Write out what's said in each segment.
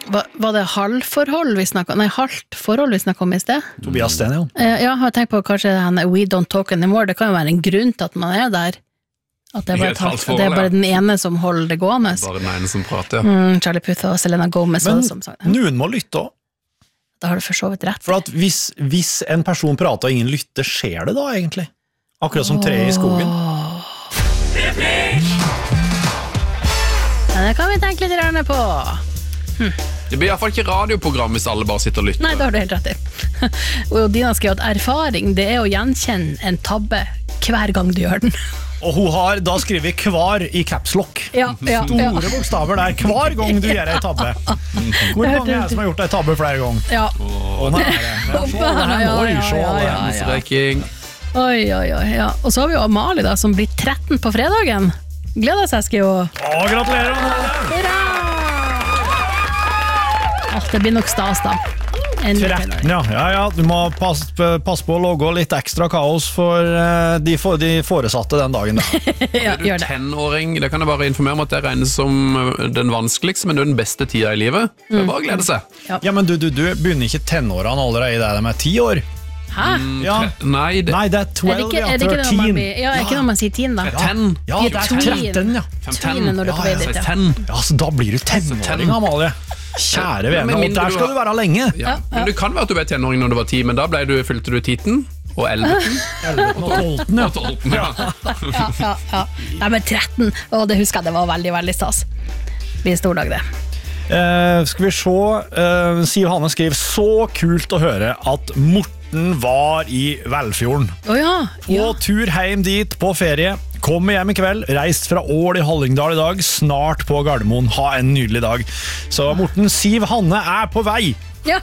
Var det halvforhold vi snakket om? Nei, halvt forhold vi snakket om I sted? Tobias Sten, ja. Ja, jeg har tenkt på kanskje We Don't Talk Anymore, det kan jo være en grunn til at man der. At det bare, at det bare den ene som holder det gående. Bare den ene som prater, ja. Charlie Puth og Selena Gomez. Men som sagt. noen må lytte også. Da har du for så vidt rett. For at hvis en person prater og ingen lytter, skjer det da egentlig? Akkurat som tre I skogen. Ja, det kan vi tenke litt gjerne på. Det blir I hvert fall ikke radioprogram hvis alle bare sitter og lytter. Nei, det har du helt rett I. Og Dina skrev at erfaring, det å gjenkjenne en tabbe hver gang du gjør den. Og hun har da skrevet kvar I caps lock. Store bokstaver der, hver gang du gjør en tabbe. Hvor mange det som har gjort en tabbe flere ganger? Ja. Oi, ja. Og så har vi jo Amalie da, som blir 13 på fredagen. Gleder seg, skal jo. Gratulerer, Amalie! Det blir nok stas da. 13, ja. Du må passe på å logge litt ekstra kaos for de foresatte den dagen der. Er du tenåring, det kan jeg bare informere om at det regnes som den vanskeligste, men det den beste tida I livet. Det bare å glede seg. Ja, men du begynner ikke tenårene allerede der de 10 år. Hæ? Ja. Nei, det 12, er det ikke når man sier 10 da? 10. Ja, det 13, ja. 10 når du er på vei dit, ja. Ja, så da blir du tenåring, Amalie. Kjære vene, og der skal du være lenge. Ja. Men det kan være at du ble tenåring når du var 10, men da fylte du 10 og 11 og 12, ja. Nei, men 13, og det husker jeg, det var veldig, veldig stas. Det blir en stor dag det. Skal vi se, Siv Hanne skriver så kult å høre at Morten var I Velfjorden på tur hjem dit på ferie, kom hjem I kveld, reist fra Ål I Hallingdal I dag, snart på Gardermoen, ha en nydelig dag. Så Morten, Siv Hanne på vei. Ja,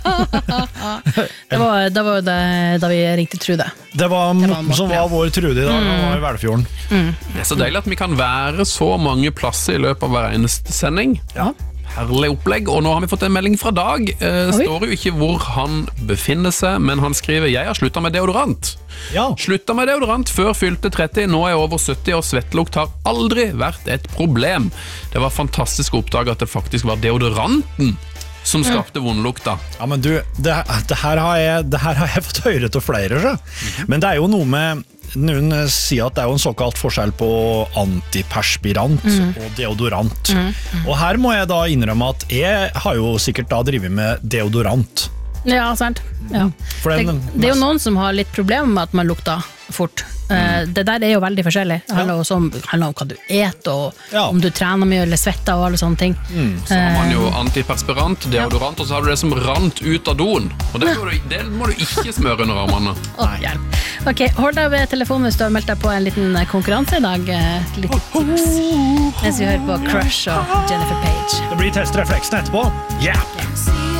det var da vi ringte Trude. Det var Morten som var vår Trude I dag, han var I Velfjorden. Det så deilig at vi kan være så mange plasser I løpet av hver eneste sending. Ja. Herlig opplegg, og nå har vi fått en melding fra Dag. Står jo ikke hvor han befinner seg, men han skriver, jeg har sluttet med deodorant. Sluttet med deodorant før fylte 30, nå jeg over 70, og svettlukt har aldri vært et problem. Det var fantastisk å oppdage at det faktisk var deodoranten som skapte vondlukta. Ja, men du, det her har jeg fått høre til flere, så. Men det jo noe med noen sier at det jo en såkalt forskjell på antiperspirant og deodorant. Og her må jeg da innrømme at jeg har jo sikkert da drivet med deodorant. Ja, sant. Ja. Det jo noen som har litt problemer med at man lukter fort. Det der jo veldig forskjellig. Det handler om hva du eter, og om du trener mye eller svetter og alle sånne ting. Så har man jo antiperspirant, deodorant, og så har du det som rant ut av doen. Og det må du ikke smøre under armene. Ok, hold deg ved telefonen hvis du har meldt deg på en liten konkurranse I dag. Litt tips. Mens vi hører på Crush og Jennifer Page. Det blir testrefleksen etterpå. Yeah!